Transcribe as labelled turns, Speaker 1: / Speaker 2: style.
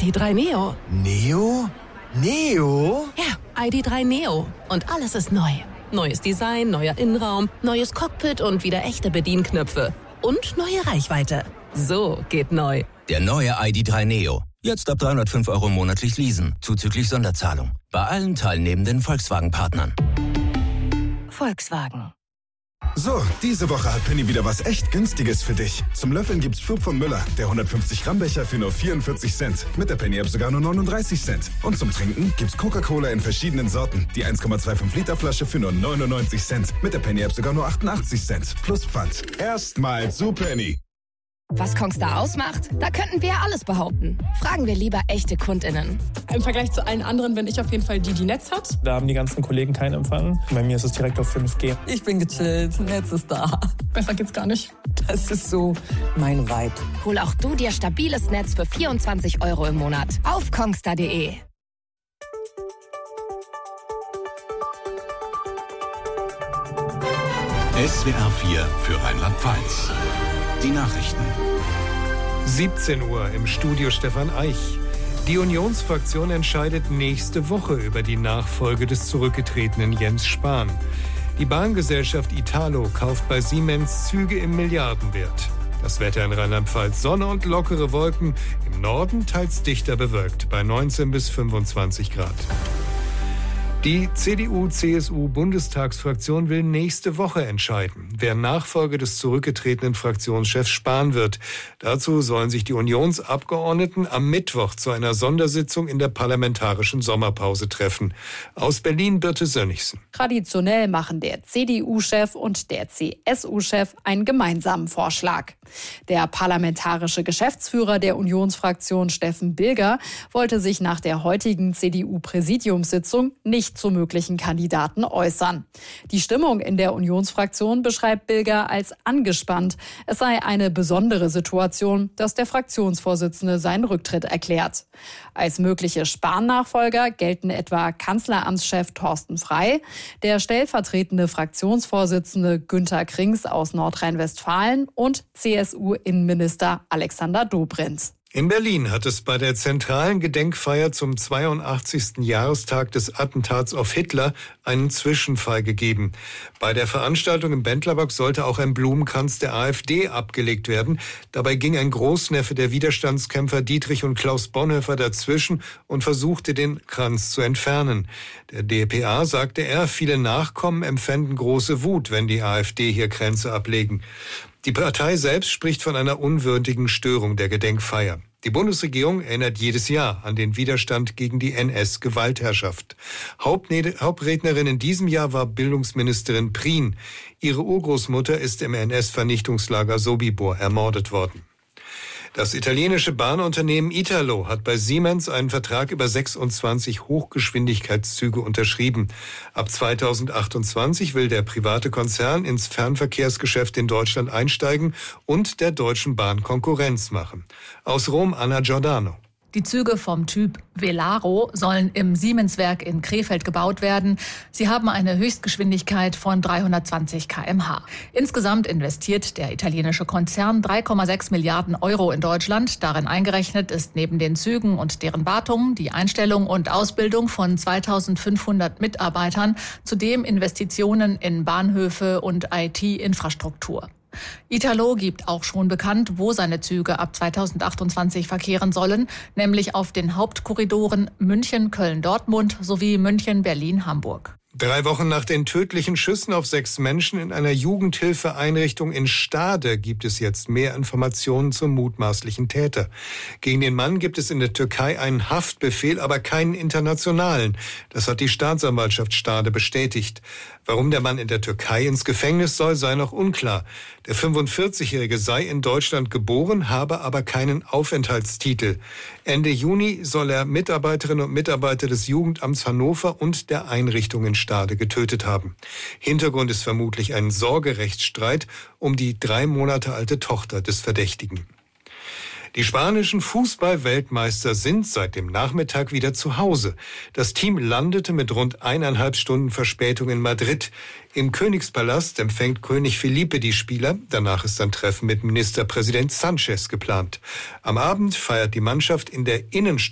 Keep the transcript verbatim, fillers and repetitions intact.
Speaker 1: D drei Neo.
Speaker 2: Neo? Neo?
Speaker 1: Ja, I D drei Neo. Und alles ist neu. Neues Design, neuer Innenraum, neues Cockpit und wieder echte Bedienknöpfe. Und neue Reichweite. So geht neu.
Speaker 3: Der neue I D drei Neo. Jetzt ab dreihundertfünf Euro monatlich leasen, zuzüglich Sonderzahlung. Bei allen teilnehmenden Volkswagen-Partnern.
Speaker 1: Volkswagen.
Speaker 4: So, diese Woche hat Penny wieder was echt Günstiges für dich. Zum Löffeln gibt's Flug von Müller, der hundertfünfzig Gramm Becher für nur vierundvierzig Cent. Mit der Penny-App sogar nur neununddreißig Cent. Und zum Trinken gibt's Coca-Cola in verschiedenen Sorten. Die eins Komma fünfundzwanzig Liter Flasche für nur neunundneunzig Cent. Mit der Penny-App sogar nur achtundachtzig Cent. Plus Pfand. Erstmal zu Penny.
Speaker 5: Was Kongstar ausmacht? Da könnten wir ja alles behaupten. Fragen wir lieber echte KundInnen.
Speaker 6: Im Vergleich zu allen anderen bin ich auf jeden Fall die, die Netz hat.
Speaker 7: Da haben die ganzen Kollegen keinen Empfang. Bei mir ist es direkt auf fünf G.
Speaker 8: Ich bin gechillt, Netz ist da.
Speaker 6: Besser geht's gar nicht.
Speaker 8: Das ist so mein Vibe.
Speaker 5: Hol auch du dir stabiles Netz für vierundzwanzig Euro im Monat. Auf kongstar punkt de.
Speaker 9: S W R vier für Rheinland-Pfalz. Die Nachrichten.
Speaker 10: siebzehn Uhr im Studio Stefan Eich. Die Unionsfraktion entscheidet nächste Woche über die Nachfolge des zurückgetretenen Jens Spahn. Die Bahngesellschaft Italo kauft bei Siemens Züge im Milliardenwert. Das Wetter in Rheinland-Pfalz: Sonne und lockere Wolken. Im Norden teils dichter bewölkt bei neunzehn bis fünfundzwanzig Grad. Die C D U-C S U-Bundestagsfraktion will nächste Woche entscheiden, wer Nachfolger des zurückgetretenen Fraktionschefs Spahn wird. Dazu sollen sich die Unionsabgeordneten am Mittwoch zu einer Sondersitzung in der parlamentarischen Sommerpause treffen. Aus Berlin Birte Sönnigsen.
Speaker 11: Traditionell machen der C D U-Chef und der C S U-Chef einen gemeinsamen Vorschlag. Der parlamentarische Geschäftsführer der Unionsfraktion Steffen Bilger wollte sich nach der heutigen C D U-Präsidiumssitzung nicht zu möglichen Kandidaten äußern. Die Stimmung in der Unionsfraktion beschreibt Bilger als angespannt. Es sei eine besondere Situation, dass der Fraktionsvorsitzende seinen Rücktritt erklärt. Als mögliche Spahn-Nachfolger gelten etwa Kanzleramtschef Thorsten Frey, der stellvertretende Fraktionsvorsitzende Günther Krings aus Nordrhein-Westfalen und C S U-Innenminister Alexander Dobrindt.
Speaker 10: In Berlin hat es bei der zentralen Gedenkfeier zum zweiundachtzigsten Jahrestag des Attentats auf Hitler einen Zwischenfall gegeben. Bei der Veranstaltung im Bendlerbock sollte auch ein Blumenkranz der AfD abgelegt werden. Dabei ging ein Großneffe der Widerstandskämpfer Dietrich und Klaus Bonhoeffer dazwischen und versuchte, den Kranz zu entfernen. Der D P A sagte er, viele Nachkommen empfänden große Wut, wenn die AfD hier Kränze ablegen. Die Partei selbst spricht von einer unwürdigen Störung der Gedenkfeier. Die Bundesregierung erinnert jedes Jahr an den Widerstand gegen die N S-Gewaltherrschaft. Hauptrednerin in diesem Jahr war Bildungsministerin Prien. Ihre Urgroßmutter ist im N S-Vernichtungslager Sobibor ermordet worden. Das italienische Bahnunternehmen Italo hat bei Siemens einen Vertrag über sechsundzwanzig Hochgeschwindigkeitszüge unterschrieben. Ab zweitausendachtundzwanzig will der private Konzern ins Fernverkehrsgeschäft in Deutschland einsteigen und der Deutschen Bahn Konkurrenz machen. Aus Rom Anna Giordano.
Speaker 12: Die Züge vom Typ Velaro sollen im Siemens-Werk in Krefeld gebaut werden. Sie haben eine Höchstgeschwindigkeit von dreihundertzwanzig Kilometer pro Stunde. Insgesamt investiert der italienische Konzern drei Komma sechs Milliarden Euro in Deutschland. Darin eingerechnet ist neben den Zügen und deren Wartung die Einstellung und Ausbildung von zweitausendfünfhundert Mitarbeitern, zudem Investitionen in Bahnhöfe und I T-Infrastruktur. Italo gibt auch schon bekannt, wo seine Züge ab zweitausendachtundzwanzig verkehren sollen, nämlich auf den Hauptkorridoren München, Köln, Dortmund sowie München, Berlin, Hamburg.
Speaker 10: Drei Wochen nach den tödlichen Schüssen auf sechs Menschen in einer Jugendhilfeeinrichtung in Stade gibt es jetzt mehr Informationen zum mutmaßlichen Täter. Gegen den Mann gibt es in der Türkei einen Haftbefehl, aber keinen internationalen. Das hat die Staatsanwaltschaft Stade bestätigt. Warum der Mann in der Türkei ins Gefängnis soll, sei noch unklar. Der fünfundvierzigjährige sei in Deutschland geboren, habe aber keinen Aufenthaltstitel. Ende Juni soll er Mitarbeiterinnen und Mitarbeiter des Jugendamts Hannover und der Einrichtung in Stade getötet haben. Hintergrund ist vermutlich ein Sorgerechtsstreit um die drei Monate alte Tochter des Verdächtigen. Die spanischen Fußball-Weltmeister sind seit dem Nachmittag wieder zu Hause. Das Team landete mit rund eineinhalb Stunden Verspätung in Madrid. Im Königspalast empfängt König Felipe die Spieler. Danach ist ein Treffen mit Ministerpräsident Sanchez geplant. Am Abend feiert die Mannschaft in der Innenstadt